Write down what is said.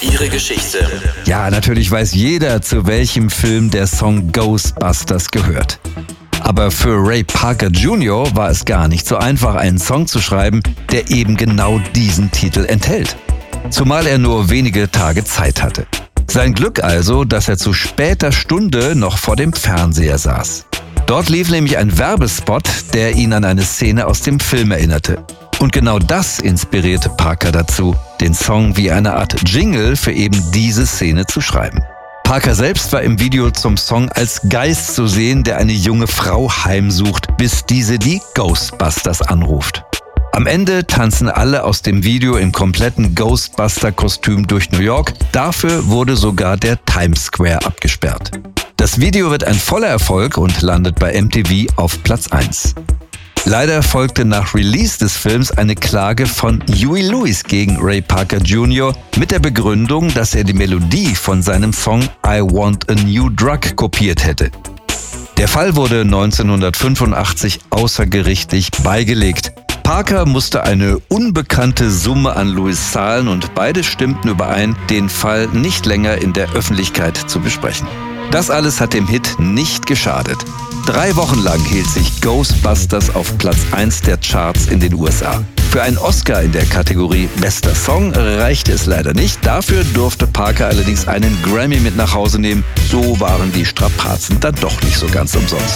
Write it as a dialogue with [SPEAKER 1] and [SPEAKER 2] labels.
[SPEAKER 1] Ihre Geschichte.
[SPEAKER 2] Ja, natürlich weiß jeder, zu welchem Film der Song Ghostbusters gehört. Aber für Ray Parker Jr. war es gar nicht so einfach, einen Song zu schreiben, der eben genau diesen Titel enthält. Zumal er nur wenige Tage Zeit hatte. Sein Glück also, dass er zu später Stunde noch vor dem Fernseher saß. Dort lief nämlich ein Werbespot, der ihn an eine Szene aus dem Film erinnerte. Und genau das inspirierte Parker dazu, den Song wie eine Art Jingle für eben diese Szene zu schreiben. Parker selbst war im Video zum Song als Geist zu sehen, der eine junge Frau heimsucht, bis diese die Ghostbusters anruft. Am Ende tanzen alle aus dem Video im kompletten Ghostbuster-Kostüm durch New York. Dafür wurde sogar der Times Square abgesperrt. Das Video wird ein voller Erfolg und landet bei MTV auf Platz 1. Leider folgte nach Release des Films eine Klage von Huey Lewis gegen Ray Parker Jr. mit der Begründung, dass er die Melodie von seinem Song I Want a New Drug kopiert hätte. Der Fall wurde 1985 außergerichtlich beigelegt. Parker musste eine unbekannte Summe an Lewis zahlen und beide stimmten überein, den Fall nicht länger in der Öffentlichkeit zu besprechen. Das alles hat dem Hit nicht geschadet. 3 Wochen lang hielt sich Ghostbusters auf Platz 1 der Charts in den USA. Für einen Oscar in der Kategorie Bester Song reichte es leider nicht. Dafür durfte Parker allerdings einen Grammy mit nach Hause nehmen. So waren die Strapazen dann doch nicht so ganz umsonst.